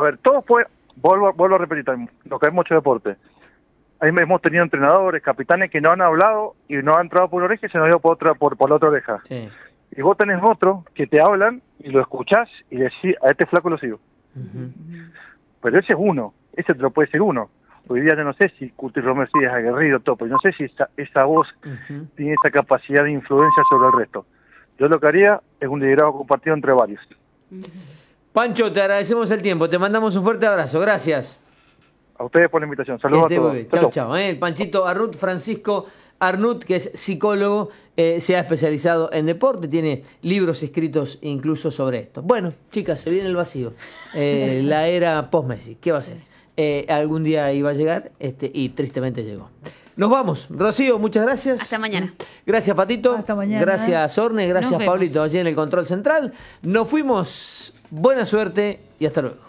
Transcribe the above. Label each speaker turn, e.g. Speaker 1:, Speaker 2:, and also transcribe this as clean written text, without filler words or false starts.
Speaker 1: ver, todo fue, vuelvo a repetir, lo que hemos hecho deporte. Ahí hemos tenido entrenadores, capitanes que no han hablado y no han entrado por una oreja y se nos dio por la otra oreja.
Speaker 2: Sí.
Speaker 1: Y vos tenés otro que te hablan y lo escuchás y decís, a este flaco lo sigo. Pero ese es uno, ese te lo puede ser uno. Hoy día yo no sé si Curtis Romero sí es aguerrido, todo, pero no sé si esa voz tiene esa capacidad de influencia sobre el resto. Yo lo que haría es un liderazgo compartido entre varios.
Speaker 2: Pancho, te agradecemos el tiempo, te mandamos un fuerte abrazo, gracias.
Speaker 1: A ustedes por la invitación, saludos a todos.
Speaker 2: Chau, chau. El Panchito Arnut, Francisco Arnut, que es psicólogo, se ha especializado en deporte, tiene libros escritos incluso sobre esto. Bueno, chicas, se viene el vacío. La era post-Messi, ¿qué va a ser? Algún día iba a llegar y tristemente llegó. Nos vamos. Rocío, muchas gracias.
Speaker 3: Hasta mañana.
Speaker 2: Gracias, Patito.
Speaker 4: Hasta mañana.
Speaker 2: Gracias, Orne. Gracias, Pablito, allí en el control central. Nos fuimos. Buena suerte y hasta luego.